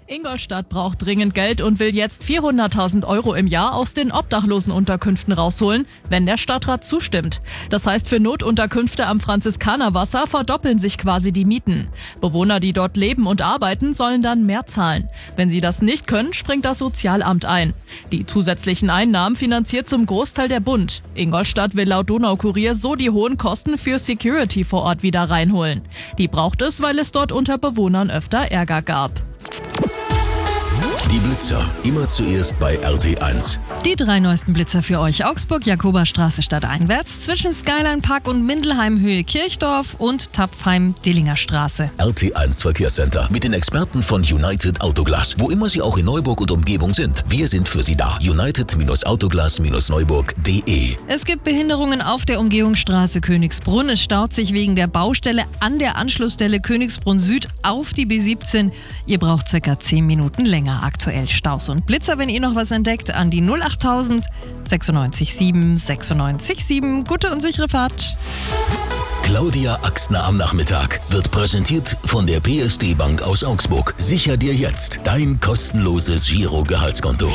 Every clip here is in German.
Ingolstadt braucht dringend Geld und will jetzt 400.000 € im Jahr aus den Obdachlosenunterkünften rausholen, wenn der Stadtrat zustimmt. Das heißt, für Notunterkünfte am Franziskanerwasser verdoppeln sich quasi die Mieten. Bewohner, die dort leben und arbeiten, sollen dann mehr zahlen. Wenn sie das nicht können, springt das Sozialamt ein. Die zusätzlichen Einnahmen finanziert zum Großteil der Bund. Ingolstadt will laut Donaukurier so die hohen Kosten für Security vor Ort wieder reinholen. Die braucht es, weil es dort unter Bewohnern öfter Ärger gab. Die Blitzer, immer zuerst bei RT1. Die 3 neuesten Blitzer für euch. Augsburg, Jakoberstraße stadteinwärts, zwischen Skyline Park und Mindelheim Höhe Kirchdorf und Tapfheim Dillinger Straße. RT1 Verkehrscenter mit den Experten von United Autoglas. Wo immer Sie auch in Neuburg und Umgebung sind, wir sind für Sie da. United-Autoglas-Neuburg.de. Es gibt Behinderungen auf der Umgehungsstraße Königsbrunn. Es staut sich wegen der Baustelle an der Anschlussstelle Königsbrunn Süd auf die B17. Ihr braucht ca. 10 Minuten länger. Aktuell Staus und Blitzer, wenn ihr noch was entdeckt, an die 08000 96 7 96 7. Gute und sichere Fahrt. Claudia Axner am Nachmittag wird präsentiert von der PSD Bank aus Augsburg. Sicher dir jetzt dein kostenloses Giro-Gehaltskonto.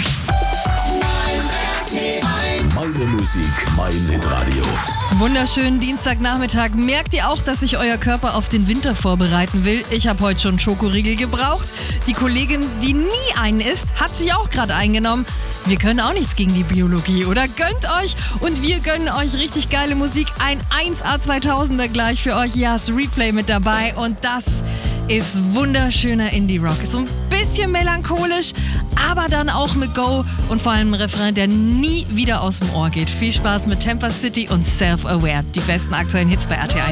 Meine Musik, mein Hitradio. Wunderschönen Dienstagnachmittag. Merkt ihr auch, dass sich euer Körper auf den Winter vorbereiten will? Ich habe heute schon Schokoriegel gebraucht. Die Kollegin, die nie einen isst, hat sich auch gerade eingenommen. Wir können auch nichts gegen die Biologie, oder? Gönnt euch und wir gönnen euch richtig geile Musik. Ein 1A 2000er gleich für euch. Ja, das Replay mit dabei und das ist wunderschöner Indie-Rock. So ein bisschen melancholisch, aber dann auch mit Go und vor allem ein Refrain, der nie wieder aus dem Ohr geht. Viel Spaß mit Temper City und Self-Aware. Die besten aktuellen Hits bei RT1.